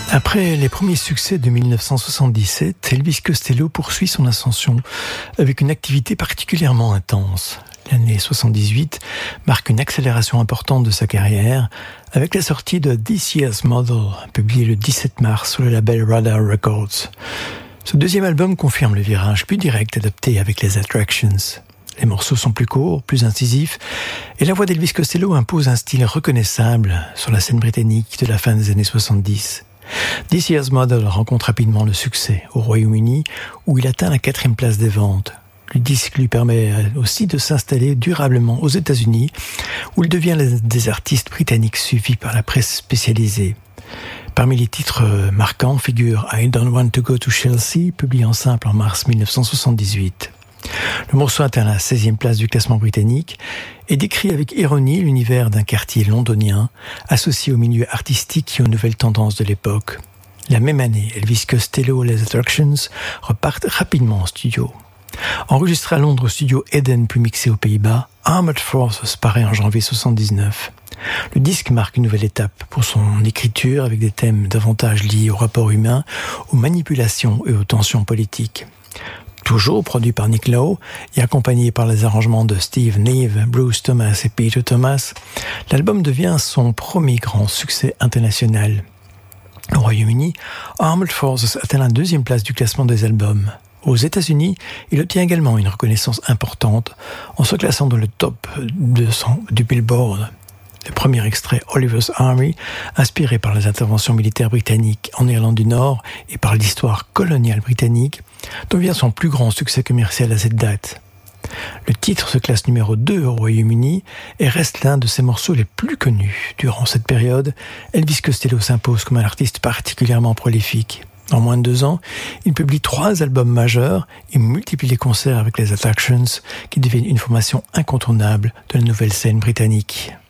Après les premiers succès de 1977, Elvis Costello poursuit son ascension avec une activité particulièrement intense. L'année 78 marque une accélération importante de sa carrière avec la sortie de This Year's Model, publié le 17 mars sur le label Radar Records. Ce deuxième album confirme le virage plus direct adopté avec les Attractions. Les morceaux sont plus courts, plus incisifs, et la voix d'Elvis Costello impose un style reconnaissable sur la scène britannique de la fin des années 70. This Year's Model rencontre rapidement le succès au Royaume-Uni, où il atteint la 4e place des ventes. Le disque lui permet aussi de s'installer durablement aux États-Unis, où il devient l'un des artistes britanniques suivis par la presse spécialisée. Parmi les titres marquants figure I Don't Want to Go to Chelsea, publié en simple en mars 1978. Le morceau atteint la 16e place du classement britannique et décrit avec ironie l'univers d'un quartier londonien associé au milieu artistique et aux nouvelles tendances de l'époque. La même année, Elvis Costello et les Attractions repartent rapidement en studio. Enregistré à Londres au studio Eden puis mixé aux Pays-Bas, Armed Forces paraît en janvier 1979. Le disque marque une nouvelle étape pour son écriture avec des thèmes davantage liés au rapport humain, aux manipulations et aux tensions politiques. Toujours produit par Nick Lowe et accompagné par les arrangements de Steve Neve, Bruce Thomas et Peter Thomas, l'album devient son premier grand succès international. Au Royaume-Uni, Armed Forces atteint la 2e place du classement des albums. Aux États-Unis, il obtient également une reconnaissance importante en se classant dans le top 200 du Billboard. Le premier extrait, Oliver's Army, inspiré par les interventions militaires britanniques en Irlande du Nord et par l'histoire coloniale britannique, devient son plus grand succès commercial à cette date. Le titre se classe numéro 2 au Royaume-Uni et reste l'un de ses morceaux les plus connus. Durant cette période, Elvis Costello s'impose comme un artiste particulièrement prolifique. En moins de 2 ans, il publie 3 albums majeurs et multiplie les concerts avec les Attractions qui deviennent une formation incontournable de la nouvelle scène britannique.